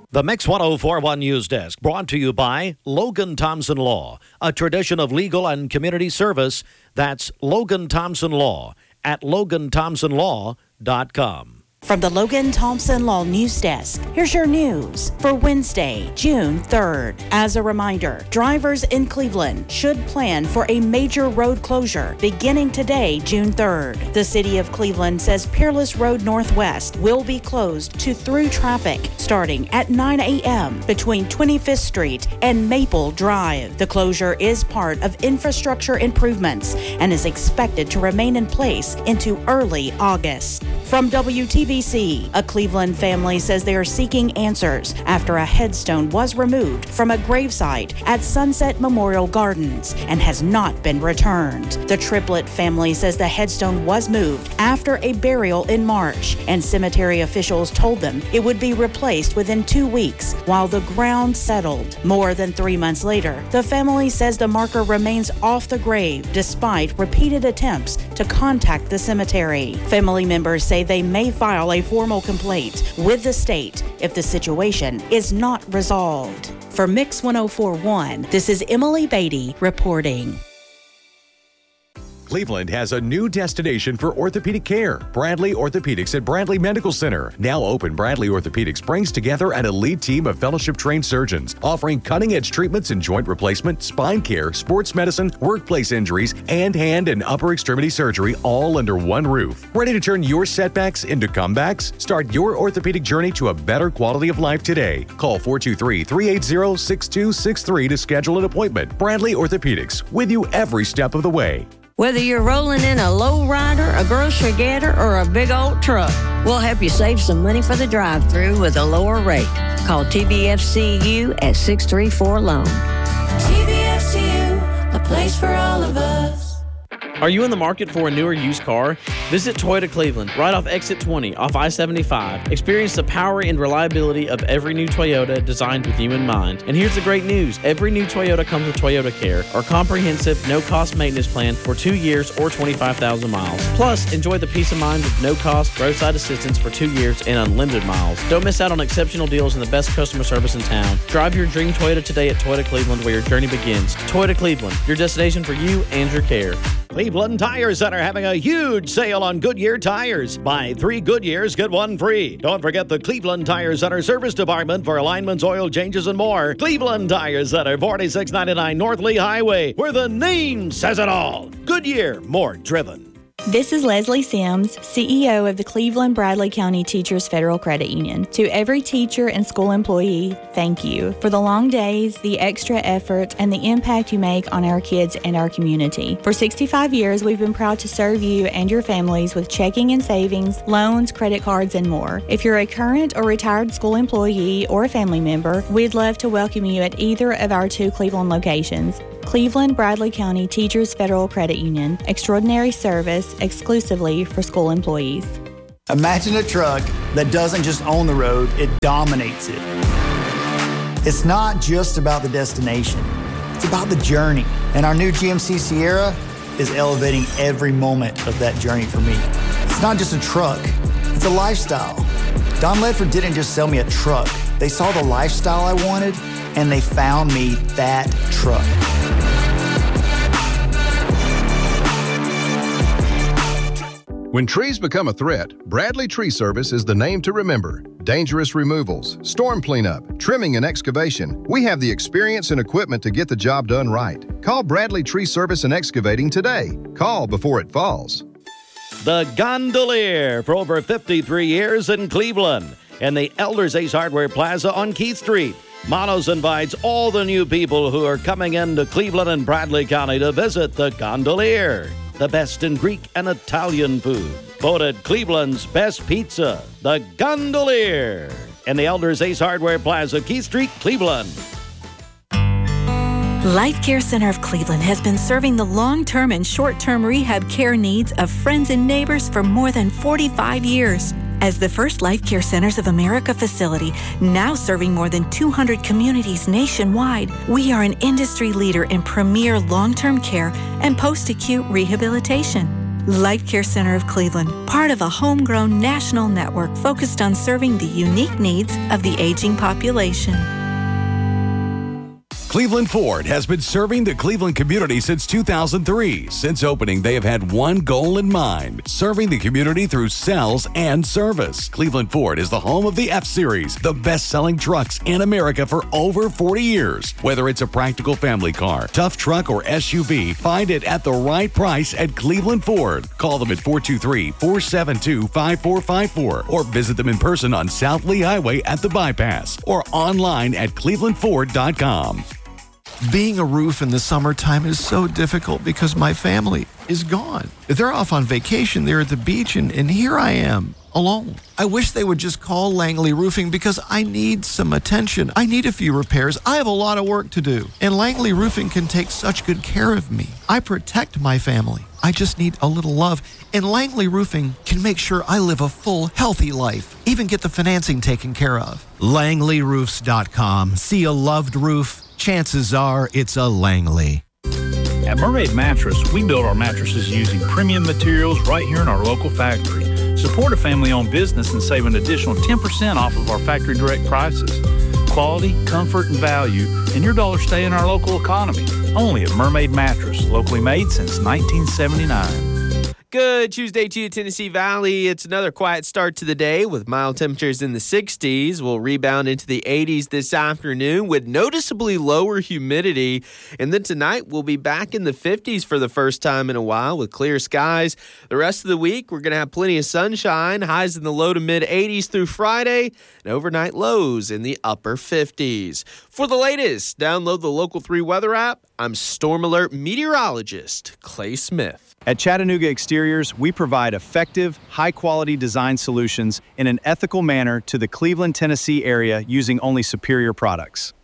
The Mix 1041 News Desk, brought to you by Logan Thompson Law, a tradition of legal and community service. That's Logan Thompson Law at LoganThompsonLaw.com. From the Logan Thompson Law News Desk, here's your news for Wednesday, June 3rd. As a reminder, drivers in Cleveland should plan for a major road closure beginning today, June 3rd. The city of Cleveland says Peerless Road Northwest will be closed to through traffic starting at 9 a.m. between 25th Street and Maple Drive. The closure is part of infrastructure improvements and is expected to remain in place into early August. From WTVC, a Cleveland family says they are seeking answers after a headstone was removed from a gravesite at Sunset Memorial Gardens and has not been returned. The Triplett family says the headstone was moved after a burial in March, and cemetery officials told them it would be replaced within 2 weeks while the ground settled. More than 3 months later, the family says the marker remains off the grave despite repeated attempts to contact the cemetery. Family members say they may file a formal complaint with the state if the situation is not resolved. For Mix 1041, this is Emily Beatty reporting. Cleveland has a new destination for orthopedic care. Bradley Orthopedics at Bradley Medical Center. Now open, Bradley Orthopedics brings together an elite team of fellowship-trained surgeons offering cutting-edge treatments in joint replacement, spine care, sports medicine, workplace injuries, and hand and upper extremity surgery all under one roof. Ready to turn your setbacks into comebacks? Start your orthopedic journey to a better quality of life today. Call 423-380-6263 to schedule an appointment. Bradley Orthopedics, with you every step of the way. Whether you're rolling in a low rider, a grocery getter, or a big old truck, we'll help you save some money for the drive-thru with a lower rate. Call TBFCU at 634-LOAN. TBFCU, a place for all of us. Are you in the market for a new or used car? Visit Toyota Cleveland, right off Exit 20, off I-75. Experience the power and reliability of every new Toyota designed with you in mind. And here's the great news. Every new Toyota comes with Toyota Care, our comprehensive, no-cost maintenance plan for 2 years or 25,000 miles. Plus, enjoy the peace of mind with no-cost roadside assistance for 2 years and unlimited miles. Don't miss out on exceptional deals and the best customer service in town. Drive your dream Toyota today at Toyota Cleveland, where your journey begins. Toyota Cleveland, your destination for you and your care. Cleveland Tire Center having a huge sale on Goodyear tires. Buy 3 Goodyears, get 1 free. Don't forget the Cleveland Tire Center service department for alignments, oil changes, and more. Cleveland Tire Center, 4699 North Lee Highway, where the name says it all. Goodyear, more driven. This is Leslie Sims, CEO of the Cleveland Bradley County Teachers Federal Credit Union. To every teacher and school employee, thank you for the long days, the extra effort, and the impact you make on our kids and our community. For 65 years, we've been proud to serve you and your families with checking and savings, loans, credit cards, and more. If you're a current or retired school employee or a family member, we'd love to welcome you at either of our 2 Cleveland locations. Cleveland Bradley County Teachers Federal Credit Union. Extraordinary service exclusively for school employees. Imagine a truck that doesn't just own the road, it dominates it. It's not just about the destination, it's about the journey. And our new GMC Sierra is elevating every moment of that journey for me. It's not just a truck, it's a lifestyle. Don Ledford didn't just sell me a truck. They saw the lifestyle I wanted, and they found me that truck. When trees become a threat, Bradley Tree Service is the name to remember. Dangerous removals, storm cleanup, trimming and excavation. We have the experience and equipment to get the job done right. Call Bradley Tree Service and Excavating today. Call before it falls. The Gondolier for over 53 years in Cleveland and the Elders Ace Hardware Plaza on Keith Street. Manos invites all the new people who are coming into Cleveland and Bradley County to visit the Gondolier. The best in Greek and Italian food. Voted Cleveland's best pizza, the Gondolier. In the Elders Ace Hardware Plaza, Keith Street, Cleveland. Life Care Center of Cleveland has been serving the long-term and short-term rehab care needs of friends and neighbors for more than 45 years. As the first Life Care Centers of America facility, now serving more than 200 communities nationwide, we are an industry leader in premier long-term care and post-acute rehabilitation. Life Care Center of Cleveland, part of a homegrown national network focused on serving the unique needs of the aging population. Cleveland Ford has been serving the Cleveland community since 2003. Since opening, they have had one goal in mind, serving the community through sales and service. Cleveland Ford is the home of the F-Series, the best-selling trucks in America for over 40 years. Whether it's a practical family car, tough truck, or SUV, find it at the right price at Cleveland Ford. Call them at 423-472-5454 or visit them in person on South Lee Highway at the Bypass or online at clevelandford.com. Being a roof in the summertime is so difficult because my family is gone. They're off on vacation. They're at the beach, and here I am, alone. I wish they would just call Langley Roofing because I need some attention. I need a few repairs. I have a lot of work to do. And Langley Roofing can take such good care of me. I protect my family. I just need a little love. And Langley Roofing can make sure I live a full, healthy life. Even get the financing taken care of. LangleyRoofs.com. See a loved roof? Chances are it's a Langley. At Mermaid Mattress, we build our mattresses using premium materials right here in our local factory. Support a family-owned business and save an additional 10% off of our factory direct prices. Quality, comfort, and value, and your dollars stay in our local economy. Only at Mermaid Mattress, locally made since 1979. Good Tuesday to you, Tennessee Valley. It's another quiet start to the day with mild temperatures in the 60s. We'll rebound into the 80s this afternoon with noticeably lower humidity. And then tonight, we'll be back in the 50s for the first time in a while with clear skies. The rest of the week, we're going to have plenty of sunshine, highs in the low to mid 80s through Friday, and overnight lows in the upper 50s. For the latest, download the Local 3 weather app. I'm Storm Alert meteorologist Clay Smith. At Chattanooga Exteriors, we provide effective, high-quality design solutions in an ethical manner to the Cleveland, Tennessee area using only superior products.